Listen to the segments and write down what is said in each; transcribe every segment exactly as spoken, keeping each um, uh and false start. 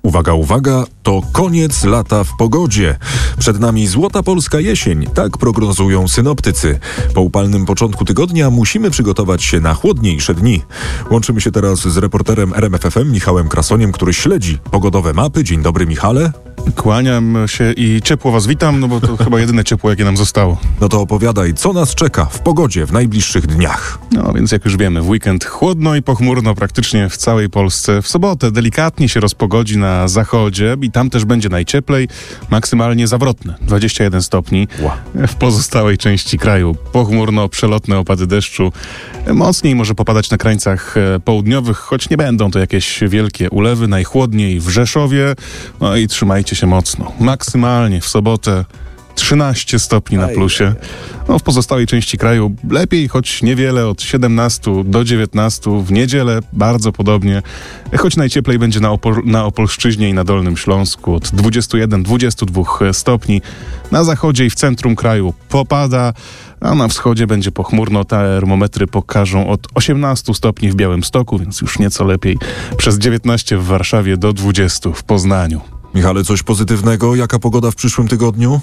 Uwaga, uwaga, to koniec lata w pogodzie. Przed nami złota polska jesień, tak prognozują synoptycy. Po upalnym początku tygodnia musimy przygotować się na chłodniejsze dni. Łączymy się teraz z reporterem R M F F M Michałem Krasoniem, który śledzi pogodowe mapy. Dzień dobry, Michale. Kłaniam się i ciepło was witam, no bo to chyba jedyne ciepło, jakie nam zostało. No to opowiadaj, co nas czeka w pogodzie w najbliższych dniach. No więc jak już wiemy, w weekend chłodno i pochmurno praktycznie w całej Polsce. W sobotę delikatnie się rozpogodzi na zachodzie i tam też będzie najcieplej, maksymalnie zawrotne, dwadzieścia jeden stopni. Wow. W pozostałej części kraju pochmurno, przelotne opady deszczu. Mocniej może popadać na krańcach południowych, choć nie będą to jakieś wielkie ulewy. Najchłodniej w Rzeszowie, no i trzymajcie się mocno. Maksymalnie w sobotę trzynaście stopni na plusie. No, w pozostałej części kraju lepiej, choć niewiele, od siedemnastu do dziewiętnastu. W niedzielę bardzo podobnie, choć najcieplej będzie na, Opol- na Opolszczyźnie i na Dolnym Śląsku od dwudziestu jeden do dwudziestu dwóch stopni. Na zachodzie i w centrum kraju popada, a na wschodzie będzie pochmurno. Termometry pokażą od osiemnastu stopni w Białymstoku, więc już nieco lepiej. Przez dziewiętnaście w Warszawie do dwudziestu w Poznaniu. Michale, coś pozytywnego? Jaka pogoda w przyszłym tygodniu?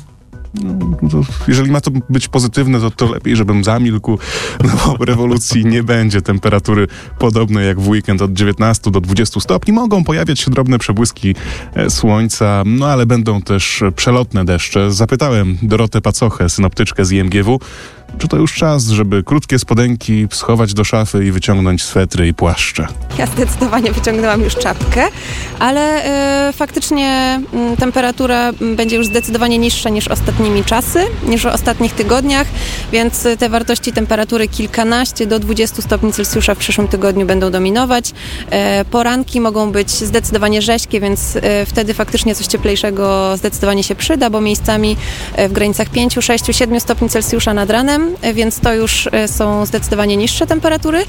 No, to jeżeli ma to być pozytywne, to, to lepiej, żebym zamilkł, no bo rewolucji nie będzie. Temperatury podobne jak w weekend od dziewiętnastu do dwudziestu stopni. Mogą pojawiać się drobne przebłyski e, słońca, no ale będą też przelotne deszcze. Zapytałem Dorotę Pacochę, synoptyczkę z I M G W, czy to już czas, żeby krótkie spodenki schować do szafy i wyciągnąć swetry i płaszcze. Ja zdecydowanie wyciągnęłam już czapkę, ale y, faktycznie y, temperatura będzie już zdecydowanie niższa niż ostatnimi czasy, niż w ostatnich tygodniach, więc y, te wartości temperatury kilkanaście do dwudziestu stopni Celsjusza w przyszłym tygodniu będą dominować. Y, poranki mogą być zdecydowanie rześkie, więc y, wtedy faktycznie coś cieplejszego zdecydowanie się przyda, bo miejscami y, w granicach pięć, sześć, siedem stopni Celsjusza nad ranem, więc to już są zdecydowanie niższe temperatury.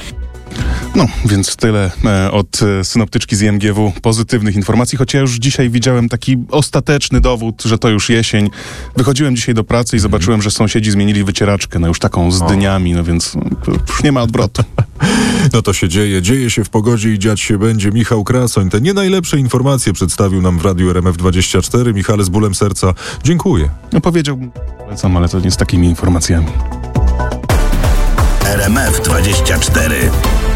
No, więc tyle e, od e, synoptyczki z I M G W pozytywnych informacji, choć ja już dzisiaj widziałem taki ostateczny dowód, że to już jesień. Wychodziłem dzisiaj do pracy i zobaczyłem, że sąsiedzi zmienili wycieraczkę na już taką z dyniami, no więc no, już nie ma odwrotu. No to się dzieje, dzieje się w pogodzie i dziać się będzie. Michał Krasoń te nie najlepsze informacje przedstawił nam w Radiu R M F dwadzieścia cztery. Michale, z bólem serca dziękuję. No powiedziałbym, polecam, ale to nie z takimi informacjami. R M F dwadzieścia cztery.